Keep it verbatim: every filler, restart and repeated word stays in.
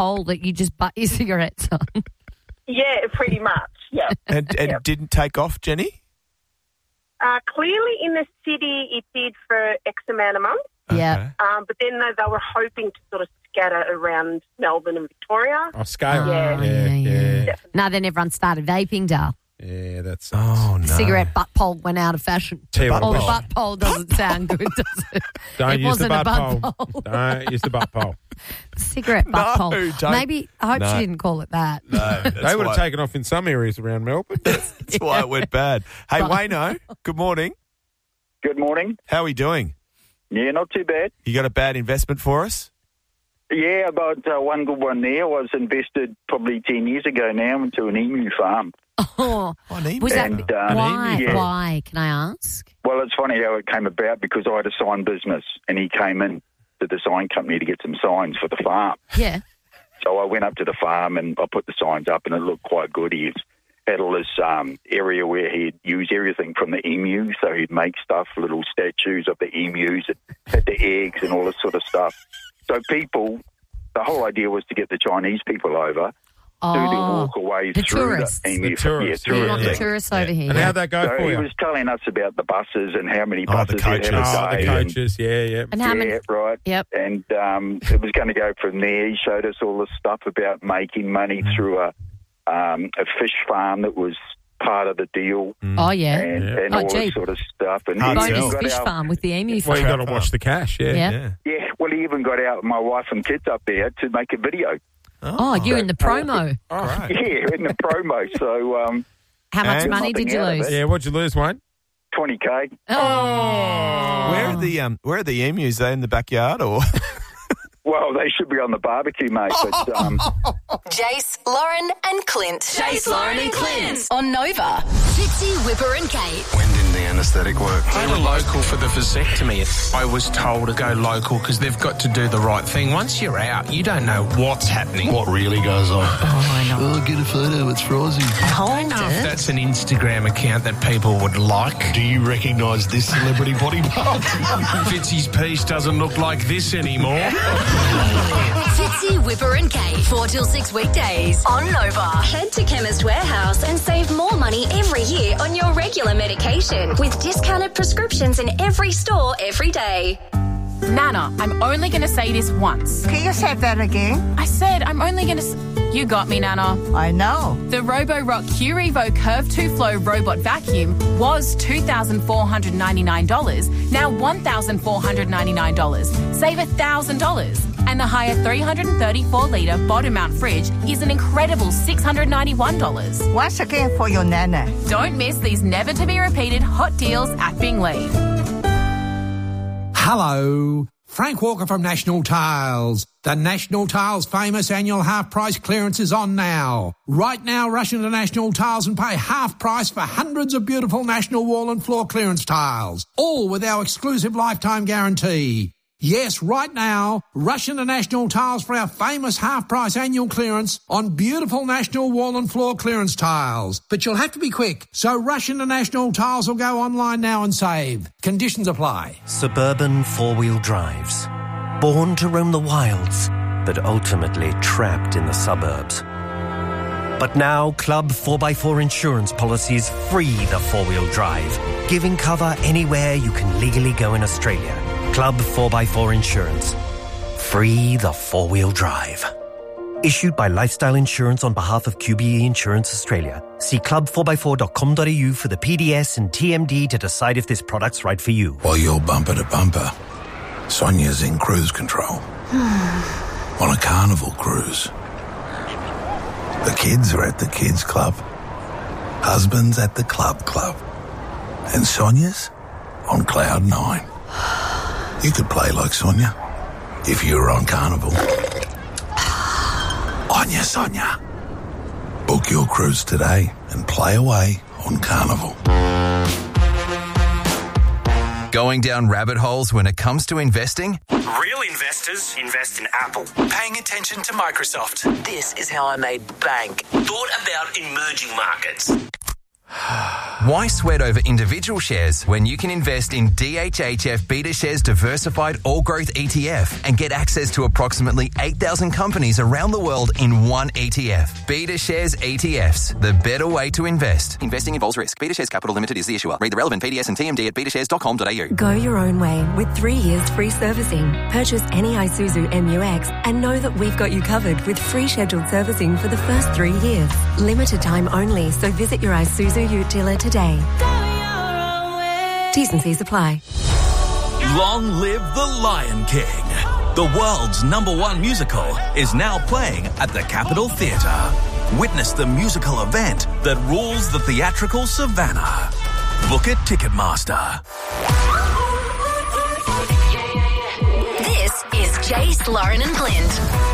pole that you just butt your cigarettes on. Yeah, pretty much, yeah. And, and Yep. didn't take off, Jenny? Uh, clearly in the city it did for X amount of months, Yeah. um, but then they, they were hoping to sort of scatter around Melbourne and Victoria. Oh, scale. Yeah. yeah, yeah. Yeah. No, then everyone started vaping, Dale. Yeah, that's Oh, no. Cigarette butt pole went out of fashion. Tell you what, Oh, the Will. butt pole doesn't sound good, does it? Don't it use the wasn't a butt butt pole. pole. Don't use the butt pole. Cigarette butt No, pole. don't. Maybe, I hope No. she didn't call it that. No, that's They would why- have taken off in some areas around Melbourne. That's why it went bad. Hey, Wayno, good morning. Good morning. How are we doing? Yeah, not too bad. You got a bad investment for us? Yeah, about uh, one good one there. I was invested probably ten years ago now into an emu farm. Oh, Oh, an emu. was that And, um, why? yeah. Why? Can I ask? Well, it's funny how it came about because I had a sign business and he came in to the sign company to get some signs for the farm. Yeah. So I went up to the farm and I put the signs up and it looked quite good. He had all this um, area where he'd use everything from the emu. So he'd make stuff, little statues of the emus that had the eggs and all this sort of stuff. So people, the whole idea was to get the Chinese people over, Oh, do the walkaways the through tourists. the emu. The tourists, yeah, we yeah, want yeah. the tourists over here. And yeah. how'd that go So for he you? was telling us about the buses and how many Oh, the buses he'd have coaches. a Oh, the day. coaches, yeah, yeah. And how yeah, many? right. Yep. And um, it was going to go from there. He showed us all the stuff about making money through a um, a fish farm that was part of the deal, Oh, yeah. and, Yeah. and Oh, all gee. this sort of stuff. And Hard he to even Bonus tell. got fish out, farm with the emu Well, farm. you got to watch the cash, yeah. Yeah. Yeah. yeah, well, he even got out my wife and kids up there to make a video. Oh, you in the promo. Oh, Right. Yeah, in the promo. So um, How much And- money did you Nothing out of lose? it. yeah, what'd you lose, Wayne? twenty K. Oh. Where are the um? Where are the emus? Are they in the backyard or? Well, they should be on the barbecue, mate. But um, Jace, Lauren, and Clint. Jace, Lauren, and Clint on Nova. Fitzy, Whipper, and Kate. When did the anaesthetic work? I had a local for the vasectomy. I was told to go local because they've got to do the right thing. Once you're out, you don't know what's happening. What really goes on? Oh, I know. Oh, get a photo. It's Frozzy. I don't know if that's an Instagram account that people would like. Do you recognise this celebrity body part? Fitzy's piece doesn't look like this anymore. Fitzy, Whipper, and Kate. four till six weekdays on Nova. Head to Chemist Warehouse and save more money every year on your regular medication with discounted prescriptions in every store every day. Nana, I'm only going to say this once. Can you say that again? I said I'm only going to... S- you got me, Nana. I know. The Roborock Q Revo Curve two Flow Robot Vacuum was two thousand four hundred ninety-nine dollars, now one thousand four hundred ninety-nine dollars. Save one thousand dollars. And the higher three hundred thirty-four litre bottom mount fridge is an incredible six hundred ninety-one dollars. Once again for your nana. Don't miss these never-to-be-repeated hot deals at Bingley. Hello, Frank Walker from National Tiles. The National Tiles famous annual half price clearance is on now. Right now, rush into National Tiles and pay half price for hundreds of beautiful National wall and floor clearance tiles, all with our exclusive lifetime guarantee. Yes, right now, rush into National Tiles for our famous half-price annual clearance on beautiful National wall and floor clearance tiles. But you'll have to be quick, so rush into National Tiles or go online now and save. Conditions apply. Suburban four-wheel drives. Born to roam the wilds, but ultimately trapped in the suburbs. But now, Club four by four insurance policies free the four-wheel drive, giving cover anywhere you can legally go in Australia. Club four by four Insurance. Free the four-wheel drive. Issued by Lifestyle Insurance on behalf of Q B E Insurance Australia. See club four by four dot com dot a u for the P D S and T M D to decide if this product's right for you. While you're bumper to bumper, Sonia's in cruise control. On a carnival cruise. The kids are at the kids club. Husband's at the club club. And Sonia's on cloud nine. You could play like Sonia if you were on Carnival. Onya, Sonia. Book your cruise today and play away on Carnival. Going down rabbit holes when it comes to investing? Real investors invest in Apple. Paying attention to Microsoft. This is how I made bank. Thought about emerging markets. Why sweat over individual shares when you can invest in D H H F BetaShares Diversified All Growth E T F and get access to approximately eight thousand companies around the world in one E T F? BetaShares E T Fs, the better way to invest. Investing involves risk. BetaShares Capital Limited is the issuer. Read the relevant P D S and T M D at betashares dot com dot a u. Go your own way with three years free servicing. Purchase any Isuzu M U X and know that we've got you covered with free scheduled servicing for the first three years. Limited time only, so visit your Isuzu Ute dealer today. T's and C's apply. Long live the Lion King. The world's number one musical is now playing at the Capitol Theatre. Witness the musical event that rules the theatrical savannah. Book at Ticketmaster. This is Jace, Lauren and Clint.